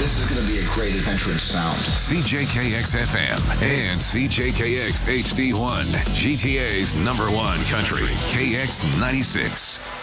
This is going to be a great adventure in sound. CJKX FM and CJKX HD1, GTA's #1 country, KX96.